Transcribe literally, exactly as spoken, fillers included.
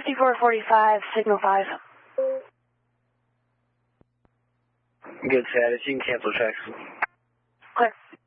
fifty-four forty-five, signal five. Good status. You can cancel checks. Clear.